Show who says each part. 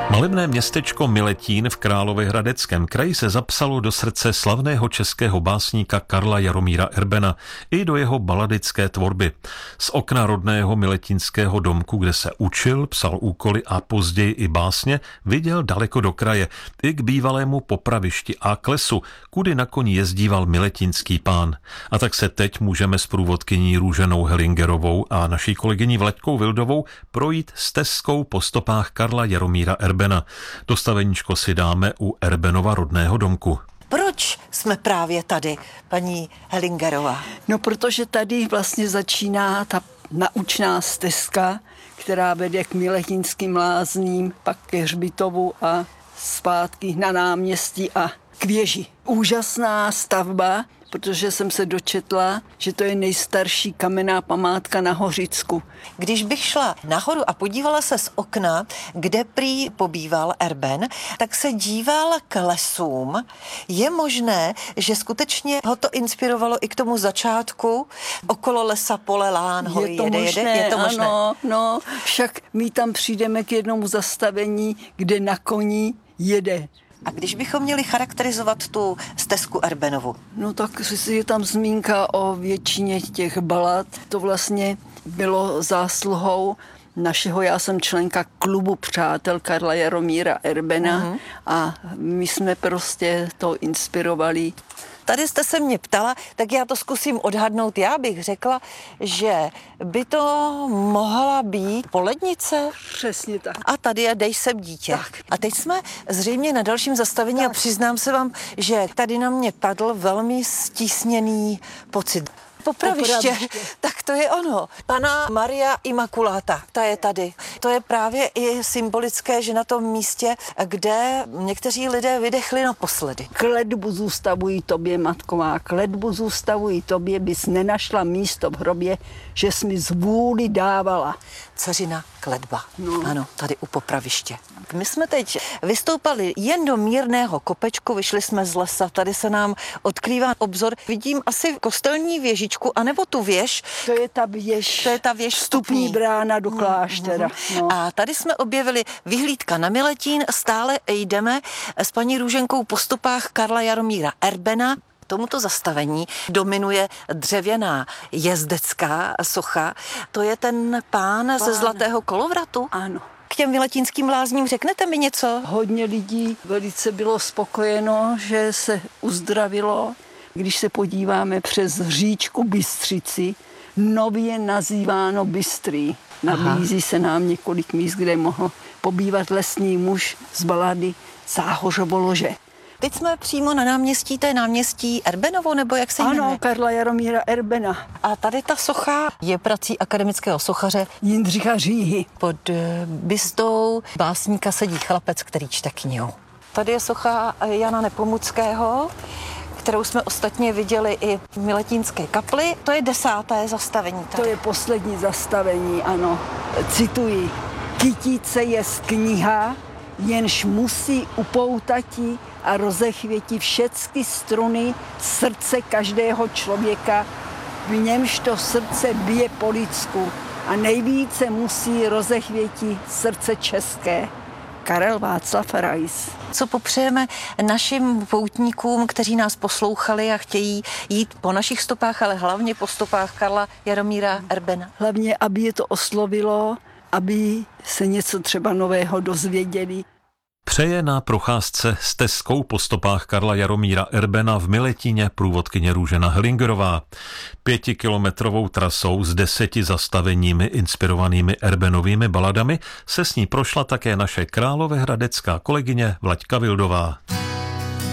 Speaker 1: Malebné městečko Miletín v Královéhradeckém kraji se zapsalo do srdce slavného českého básníka Karla Jaromíra Erbena i do jeho baladické tvorby. Z okna rodného miletínského domku, kde se učil, psal úkoly a později i básně, viděl daleko do kraje, i k bývalému popravišti a k lesu, kudy na koni jezdíval miletínský pán. A tak se teď můžeme s průvodkyní Růženou Helingerovou a naší kolegyní Vlaďkou Vildovou projít stezkou po stopách Karla Jaromíra Erbena. Dostaveníčko si dáme u Erbenova rodného domku.
Speaker 2: Proč jsme právě tady, paní Helingerová?
Speaker 3: No, protože tady vlastně začíná ta naučná stezka, která vede k Miletínským lázním, pak ke hřbitovu a zpátky na náměstí a k věži. Úžasná stavba, protože jsem se dočetla, že to je nejstarší kamenná památka na Hořicku.
Speaker 2: Když bych šla nahoru a podívala se z okna, kde prý pobýval Erben, tak se díval k lesům. Je možné, že skutečně ho to inspirovalo i k tomu začátku? Okolo lesa, pole, lán, hory, jede? Je to možné?
Speaker 3: Ano, no, však my tam přijdeme k jednomu zastavení, kde na koni jede.
Speaker 2: A když bychom měli charakterizovat tu stezku Erbenovu?
Speaker 3: No tak je tam zmínka o většině těch balad. To vlastně bylo zásluhou našeho, já jsem členka klubu přátel Karla Jaromíra Erbena a my jsme prostě to inspirovali.
Speaker 2: Tady jste se mě ptala, tak já to zkusím odhadnout. Já bych řekla, že by to mohla být polednice.
Speaker 3: Přesně tak.
Speaker 2: A tady je Dej sem dítě.
Speaker 3: Tak.
Speaker 2: A teď jsme zřejmě na dalším zastavení a přiznám se vám, že tady na mě padl velmi stísněný pocit. Popraviště, tak to je ono. Pana Maria Immaculata, ta je tady. To je právě i symbolické, že na tom místě, kde někteří lidé vydechli naposledy.
Speaker 3: Kletbu zůstavují tobě, matková, kletbu zůstavují tobě, bys nenašla místo v hrobě, že jsi mi z vůli dávala.
Speaker 2: Dceřina kletba. No. Ano, tady u Popraviště. My jsme teď vystoupali jen do mírného kopečku, vyšli jsme z lesa, tady se nám odkrývá obzor. Vidím asi kostelní věžičku, anebo tu věž.
Speaker 3: To je ta věž.
Speaker 2: To je ta věž
Speaker 3: vstupní brána do kláštera. No.
Speaker 2: A tady jsme objevili vyhlídka na Miletín, stále jdeme s paní Růženkou po stopách Karla Jaromíra Erbena. Tomuto zastavení dominuje dřevěná jezdecká socha. To je ten pán ze Zlatého kolovratu?
Speaker 3: Ano.
Speaker 2: K těm miletínským lázním řeknete mi něco?
Speaker 3: Hodně lidí velice bylo spokojeno, že se uzdravilo. Když se podíváme přes říčku Bystřici, nově nazýváno Bystrý. Nabízí se nám několik míst, kde mohl pobývat lesní muž z balady Záhořovo lože.
Speaker 2: Teď jsme přímo na náměstí, to je náměstí Erbenovo, nebo jak se jmenuje?
Speaker 3: Ano, Karla Jaromíra Erbena.
Speaker 2: A tady ta socha je prací akademického sochaře
Speaker 3: Jindřicha Říhy.
Speaker 2: Pod bystou básníka sedí chlapec, který čte knihu. Tady je socha Jana Nepomuckého, kterou jsme ostatně viděli i v Miletínské kapli. To je 10. zastavení tady.
Speaker 3: To je poslední zastavení, ano. Cituji. Kytíce je z kniha, jenž musí upoutati a rozechvěti všecky struny srdce každého člověka, v němž to srdce bije po lidsku a nejvíce musí rozechvěti srdce české. Karel Václav Rais.
Speaker 2: Co popřejeme našim poutníkům, kteří nás poslouchali a chtějí jít po našich stopách, ale hlavně po stopách Karla Jaromíra Erbena?
Speaker 3: Hlavně, aby je to oslovilo, aby se něco třeba nového dozvěděli.
Speaker 1: Přeje na procházce stezkou po stopách Karla Jaromíra Erbena v Miletíně průvodkyně Růžena Helingerová. 5kilometrovou trasou s 10 zastaveními inspirovanými Erbenovými baladami se s ní prošla také naše královéhradecká kolegyně Vlaďka Vildová.